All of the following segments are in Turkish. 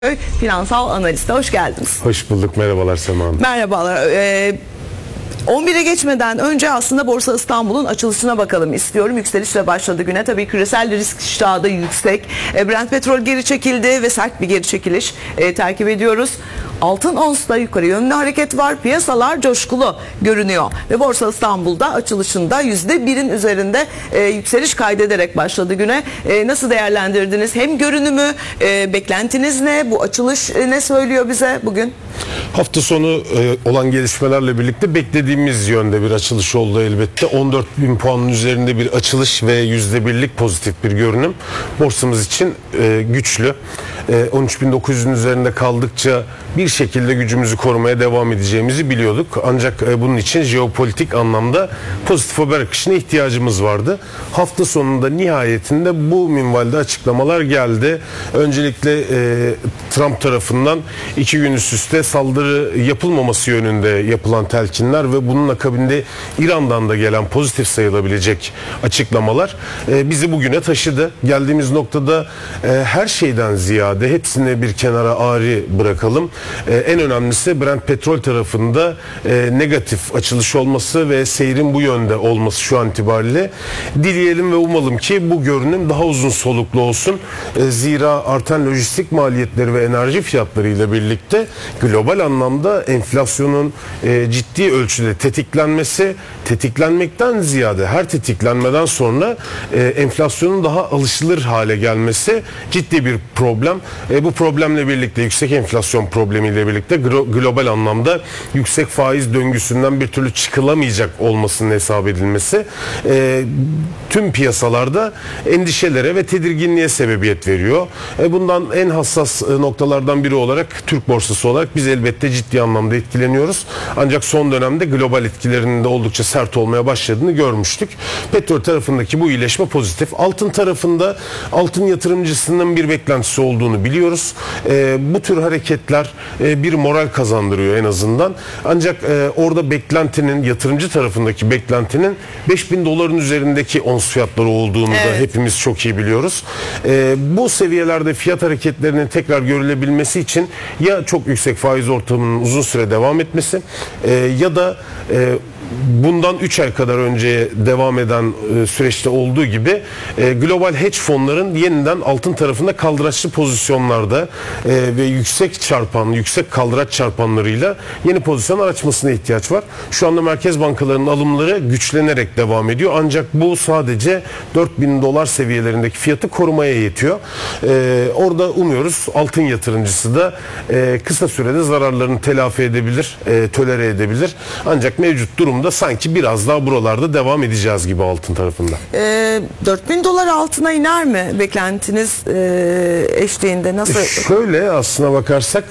Finansal analiste, hoş geldiniz. Hoş bulduk, merhabalar Sema Hanım. Merhabalar. 11'e geçmeden önce aslında Borsa İstanbul'un açılışına bakalım istiyorum. Yükselişle başladı güne. Tabii küresel risk iştahı da yüksek. Brent petrol geri çekildi ve sert bir geri çekiliş takip ediyoruz. Altın onsta yukarı yönlü hareket var. Piyasalar coşkulu görünüyor. Ve Borsa İstanbul'da açılışında %1'in üzerinde yükseliş kaydederek başladı güne. Nasıl değerlendirdiniz? Hem görünümü, beklentiniz ne? Bu açılış ne söylüyor bize bugün? Hafta sonu olan gelişmelerle birlikte beklediğimiz yönde bir açılış oldu elbette. 14.000 puanın üzerinde bir açılış ve %1'lik pozitif bir görünüm borsamız için güçlü. 13.900'ün üzerinde kaldıkça bir şekilde gücümüzü korumaya devam edeceğimizi biliyorduk. Ancak bunun için jeopolitik anlamda pozitif haber akışına ihtiyacımız vardı. Hafta sonunda nihayetinde bu minvalde açıklamalar geldi. Öncelikle Trump tarafından 2 gün üst üste saldırı yapılmaması yönünde yapılan telkinler ve bunun akabinde İran'dan da gelen pozitif sayılabilecek açıklamalar bizi bugüne taşıdı. Geldiğimiz noktada her şeyden ziyade hepsini bir kenara ayrı bırakalım. En önemlisi Brent petrol tarafında negatif açılış olması ve seyrin bu yönde olması şu an itibariyle. Dileyelim ve umalım ki bu görünüm daha uzun soluklu olsun. Zira artan lojistik maliyetleri ve enerji fiyatları ile birlikte global anlamda enflasyonun ciddi ölçüde tetiklenmekten ziyade her tetiklenmeden sonra enflasyonun daha alışılır hale gelmesi ciddi bir problem. Bu problemle birlikte yüksek enflasyon problemiyle birlikte global anlamda yüksek faiz döngüsünden bir türlü çıkılamayacak olmasının hesap edilmesi tüm piyasalarda endişelere ve tedirginliğe sebebiyet veriyor. Bundan en hassas noktalardan biri olarak Türk borsası olarak biz elbette ciddi anlamda etkileniyoruz. Ancak son dönemde global etkilerinin de oldukça sert olmaya başladığını görmüştük. Petrol tarafındaki bu iyileşme pozitif. Altın tarafında altın yatırımcısının bir beklentisi olduğunu biliyoruz. Bu tür hareketler bir moral kazandırıyor en azından. Ancak orada beklentinin, yatırımcı tarafındaki beklentinin 5.000 doların üzerindeki ons fiyatları olduğunu da hepimiz çok iyi biliyoruz. Bu seviyelerde fiyat hareketlerinin tekrar görülebilmesi için ya çok yüksek faiz ortamının uzun süre devam etmesi ya da bundan 3 ay kadar önce devam eden süreçte olduğu gibi global hedge fonların yeniden altın tarafında kaldıraçlı pozisyonlarda ve yüksek kaldıraç çarpanlarıyla yeni pozisyonlar açmasına ihtiyaç var. Şu anda merkez bankalarının alımları güçlenerek devam ediyor. Ancak bu sadece 4.000 dolar seviyelerindeki fiyatı korumaya yetiyor. Orada umuyoruz altın yatırımcısı da kısa sürede zararlarını telafi edebilir, tolere edebilir. Ancak mevcut durumda sanki biraz daha buralarda devam edeceğiz gibi altın tarafında. 4.000 dolar altına iner mi beklentiniz eşliğinde? Nasıl? Şöyle aslına bakarsak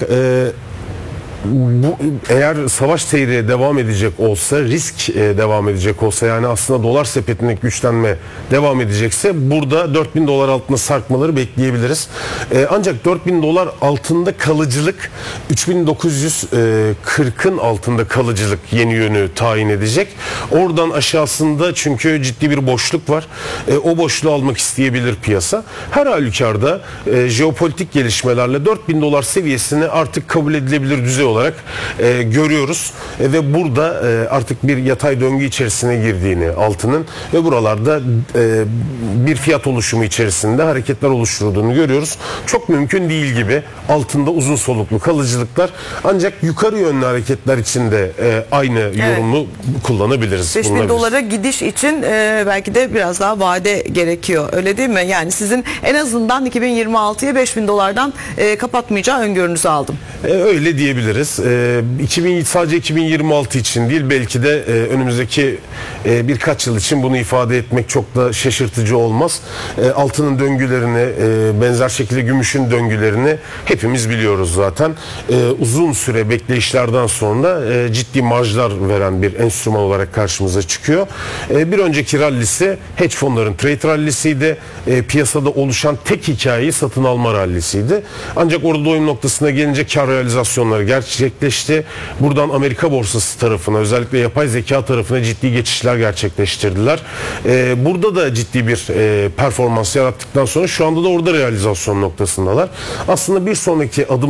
eğer savaş seyri devam edecek olsa, risk devam edecek olsa, yani aslında dolar sepetindeki güçlenme devam edecekse burada 4.000 dolar altına sarkmaları bekleyebiliriz. Ancak 4.000 dolar altında kalıcılık 3.940'ın altında kalıcılık yeni yönü tayin edecek. Oradan aşağısında çünkü ciddi bir boşluk var. O boşluğu almak isteyebilir piyasa. Her halükarda jeopolitik gelişmelerle 4.000 dolar seviyesini artık kabul edilebilir düzey olarak görüyoruz ve burada artık bir yatay döngü içerisine girdiğini altının ve buralarda bir fiyat oluşumu içerisinde hareketler oluşturduğunu görüyoruz. Çok mümkün değil gibi altında uzun soluklu kalıcılıklar, ancak yukarı yönlü hareketler için de aynı yorumu kullanabiliriz. 5.000 dolara gidiş için belki de biraz daha vade gerekiyor, öyle değil mi? Yani sizin en azından 2026'ya 5.000 dolardan kapatmayacağı öngörünüzü aldım. Öyle diyebiliriz. Sadece 2026 için değil, belki de önümüzdeki birkaç yıl için bunu ifade etmek çok da şaşırtıcı olmaz. Altının döngülerini, benzer şekilde gümüşün döngülerini hepimiz biliyoruz zaten. Uzun süre bekleyişlerden sonra ciddi marjlar veren bir enstrüman olarak karşımıza çıkıyor. Bir önceki rallisi hedge fonların trade rallisiydi. Piyasada oluşan tek hikayeyi satın alma rallisiydi. Ancak orada doyum noktasına gelince kar realizasyonları gerçekleşti. gerçekleşti. Buradan Amerika borsası tarafına, özellikle yapay zeka tarafına ciddi geçişler gerçekleştirdiler. Burada da ciddi bir performans yarattıktan sonra şu anda da orada realizasyon noktasındalar. Aslında bir sonraki adım